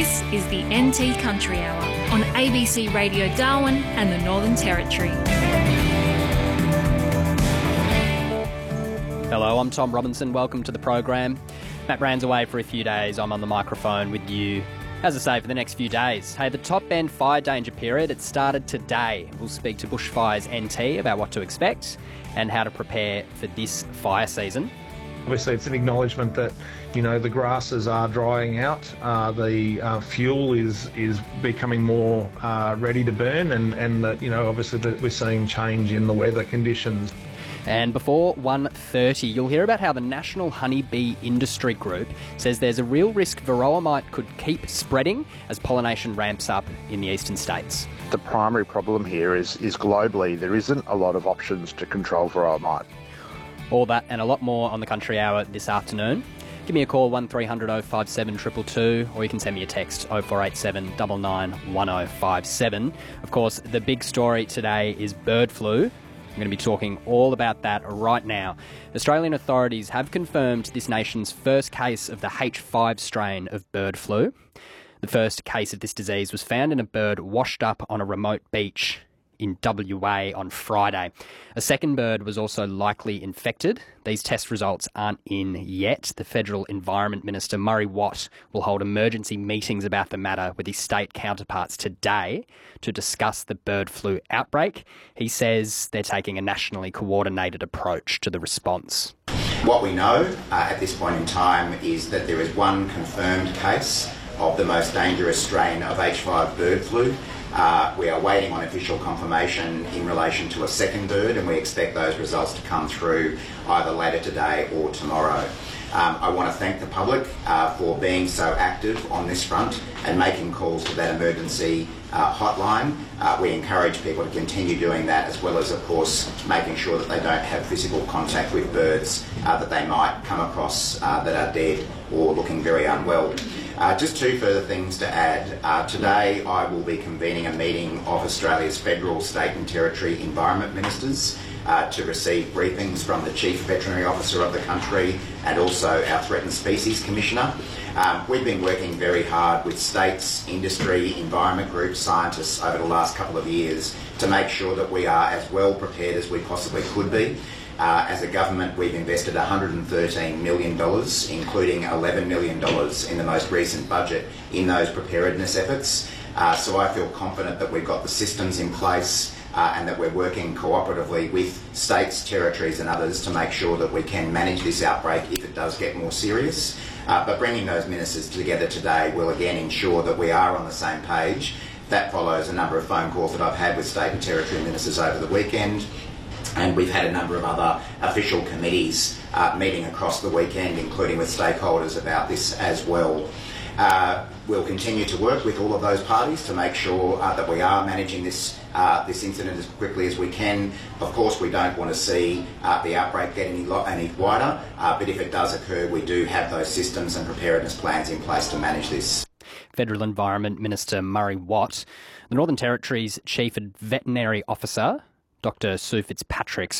This is the NT Country Hour on ABC Radio Darwin and the Northern Territory. Hello, I'm Tom Robinson. Welcome to the program. Matt Brand's away for a few days. I'm on the microphone with you, as I say, for the next few days. Hey, the top end fire danger period, it started today. We'll speak to Bushfires NT about what to expect and how to prepare for this fire season. Obviously, it's an acknowledgement that, the grasses are drying out, the fuel is becoming more ready to burn, and that, obviously that we're seeing change in the weather conditions. And before 1:30, you'll hear about how the National Honeybee Industry Group says there's a real risk varroa mite could keep spreading as pollination ramps up in the eastern states. The primary problem here is globally there isn't a lot of options to control varroa mite. All that and a lot more on the Country Hour this afternoon. Give me a call, 1300 057 222, or you can send me a text, 0487 99 1057. Of course, the big story today is bird flu. I'm going to be talking all about that right now. Australian authorities have confirmed this nation's first case of the H5 strain of bird flu. The first case of this disease was found in a bird washed up on a remote beach in WA on Friday. A second bird was also likely infected. These test results aren't in yet. The Federal Environment Minister, Murray Watt, will hold emergency meetings about the matter with his state counterparts today to discuss the bird flu outbreak. He says they're taking a nationally coordinated approach to the response. What we know at this point in time is that there is one confirmed case of the most dangerous strain of H5 bird flu. We are waiting on official confirmation in relation to a second bird, and we expect those results to come through either later today or tomorrow. I want to thank the public for being so active on this front and making calls to that emergency hotline. We encourage people to continue doing that, as well as, of course, making sure that they don't have physical contact with birds that they might come across that are dead or looking very unwell. Just two further things to add. Today I will be convening a meeting of Australia's federal, state and territory environment ministers to receive briefings from the Chief Veterinary Officer of the country and also our Threatened Species Commissioner. We've been working very hard with states, industry, environment groups, scientists over the last couple of years to make sure that we are as well prepared as we possibly could be. As a government, we've invested $113 million, including $11 million in the most recent budget in those preparedness efforts. So I feel confident that we've got the systems in place and that we're working cooperatively with states, territories and others to make sure that we can manage this outbreak if it does get more serious. But bringing those ministers together today will again ensure that we are on the same page. That follows a number of phone calls that I've had with state and territory ministers over the weekend. And we've had a number of other official committees meeting across the weekend, including with stakeholders about this as well. We'll continue to work with all of those parties to make sure that we are managing this incident as quickly as we can. Of course, we don't want to see the outbreak get any wider, but if it does occur, we do have those systems and preparedness plans in place to manage this. Federal Environment Minister Murray Watt. The Northern Territory's Chief Veterinary Officer, Dr. Sue Fitzpatrick,